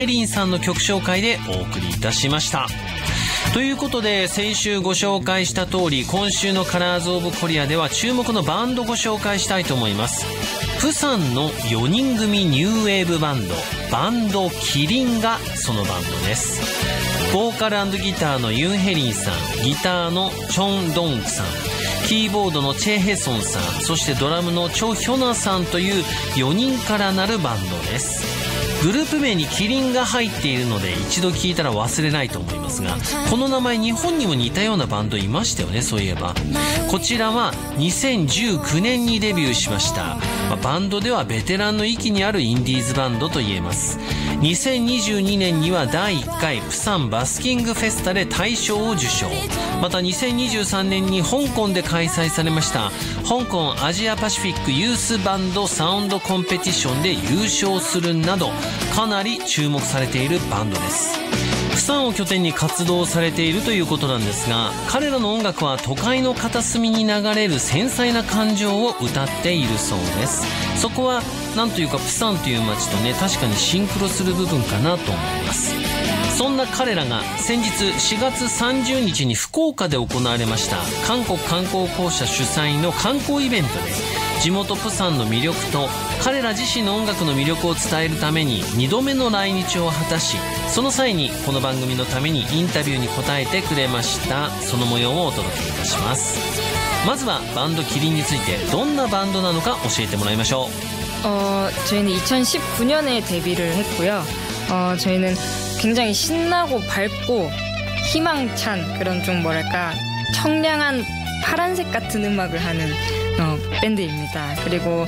リンさんの曲紹介でお送りいたしました。ということで、先週ご紹介した通り、今週のカラーズオブコリアでは注目のバンドご紹介したいと思います。プサンの4人組ニューウェーブバンド、バンドキリンがそのバンドです。ボーカル&ギターのユンヘリンさん、ギターのチョンドンクさん、キーボードのチェヘソンさん、そしてドラムのチョヒョナさんという4人からなるバンドです。グループ名にキリンが入っているので一度聞いたら忘れないと思いますが、この名前日本にも似たようなバンドいましたよね。そういえばこちらは2019年にデビューしました。バンドではベテランの域にあるインディーズバンドと言えます。2022年には第1回プサンバスキングフェスタで大賞を受賞。また2023年に香港で開催されました香港アジアパシフィックユースバンドサウンドコンペティションで優勝するなど、かなり注目されているバンドです。プサンを拠点に活動されているということなんですが、彼らの音楽は都会の片隅に流れる繊細な感情を歌っているそうです。そこはなんというかプサンという街とね、確かにシンクロする部分かなと思います。そんな彼らが先日4月30日に福岡で行われました韓国観光公社主催の観光イベントで、地元プサンの魅力と彼ら自身の音楽の魅力を伝えるために2度目の来日を果たし、その際にこの番組のためにインタビューに答えてくれました。その模様をお届けいたします。まずはバンドキリンについてどんなバンドなのか教えてもらいましょう。 저희는 2019년에 데뷔를 했고요. 저희는 굉장히 신나고 밝고 희망찬 그런 좀 뭐랄까 청량한 파란색 같은 음악을 하는 밴드입니다. 그리고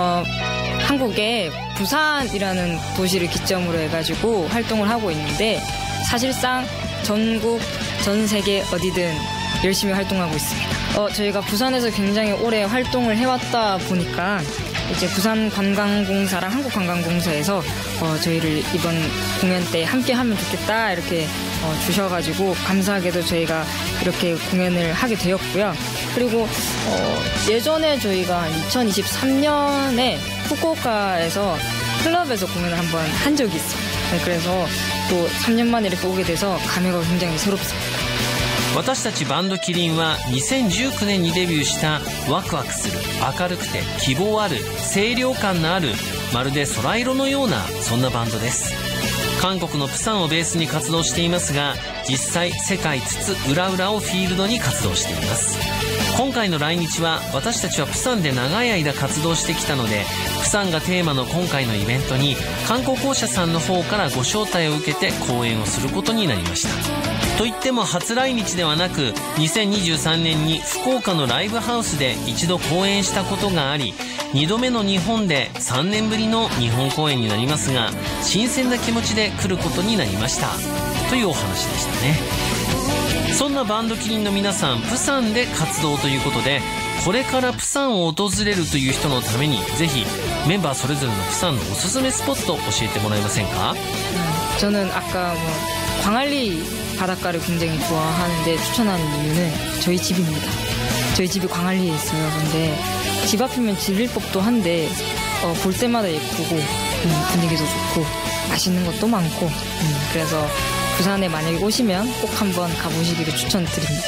한국의 부산이라는 도시를 기점으로 해가지고 활동을 하고 있는데, 사실상 전국 전 세계 어디든 열심히 활동하고 있습니다. 저희가 부산에서 굉장히 오래 활동을 해왔다 보니까 이제 부산관광공사랑 한국관광공사에서 저희를 이번 공연 때 함께 하면 좋겠다 이렇게 주셔가지고 감사하게도 저희가 이렇게 공연을 하게 되었고요. 그리고 예전에 저희가 2023년에 후쿠오카에서 클럽에서 공연을 한번 한 적이 있어요. 그래서 또 3년 만에 이렇게 오게 돼서 감회가 굉장히 새롭습니다. 私たちバンドキリンは2019年にデビューしたワクワクする、明るくて希望ある、清涼感のある、まるで空色のような、そんなバンドです。韓国のプサンをベースに活動していますが、実際世界津々浦々をフィールドに活動しています。今回の来日は、私たちはプサンで長い間活動してきたので、プサンがテーマの今回のイベントに観光公社さんの方からご招待を受けて講演をすることになりました。といっても初来日ではなく、2023年に福岡のライブハウスで一度公演したことがあり、2度目の日本で3年ぶりの日本公演になりますが、新鮮な気持ちで来ることになりましたというお話でしたね。そんなバンドキリンの皆さん、プサンで活動ということで、これからプサンを訪れるという人のために、ぜひメンバーそれぞれのプサンのおすすめスポットを教えてもらえませんか？ 저는 아까 광안리 바닷가를 굉장히 좋아하는데, 추천하는 이유는 저희 집입니다. 저희 집이 광안리에 있어요. 근데 집 앞이면 질릴 법도 한데 볼 때마다 예쁘고 분위기도 좋고 맛있는 것도 많고, 그래서 부산에 만약에 오시면 꼭 한번 가보시기를 추천드립니다.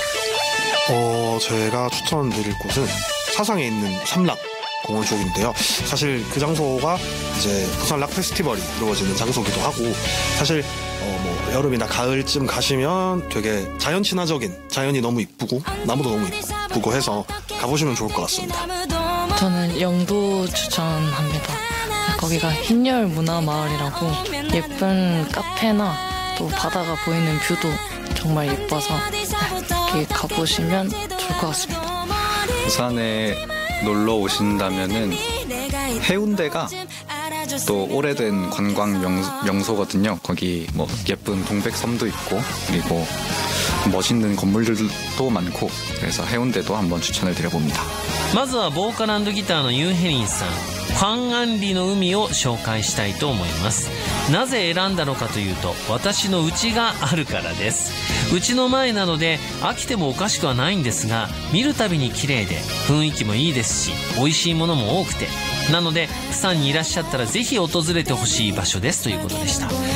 제가 추천드릴 곳은 사상에 있는 삼락 공원 쪽인데요. 사실 그 장소가 이제 부산 락 페스티벌이 이루어지는 장소기도 하고, 사실 여름이나 가을쯤 가시면 되게 자연 친화적인, 자연이 너무 이쁘고 나무도 너무 이쁘고 해서 가보시면 좋을 것 같습니다. 저는 영도 추천합니다. 거기가 흰열 문화마을이라고 예쁜 카페나 또 바다가 보이는 뷰도 정말 예뻐서 여기 가보시면 좋을 것 같습니다. 부산에 놀러 오신다면은 해운대가 또 오래된 관광 명소거든요. 거기 뭐 예쁜 동백섬도 있고, 그리고 멋있는 건물들도 많고, 그래서 해운대도 한번 추천을 드려봅니다. まずはボーカル&ギターのユンヘリンさん、광안리の海を紹介したいと思います。なぜ選んだのかというと、私の家があるからです。うちの前なので飽きてもおかしくはないんですが、見るたびに綺麗で雰囲気もいいですし、美味しいものも多くて、なのでプサンにいらっしゃったらぜひ訪れてほしい場所ですということでした。